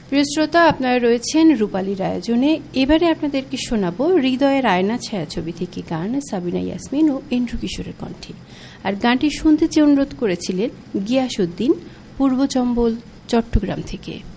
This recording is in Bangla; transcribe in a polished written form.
প্রিয় শ্রোতা, আপনারা রয়েছেন রূপালীর আয়োজনে। এবারে আপনাদেরকে শোনাব হৃদয়ের আয়না ছায়াছবি থেকে গান, সাবিনা ইয়াসমিন ও এন্ড্রু কিশোরের কণ্ঠে। আর গানটি শুনতে চেয়ে অনুরোধ করেছিলেন গিয়াসউদ্দিন, পূর্ব চম্বল, চট্টগ্রাম থেকে।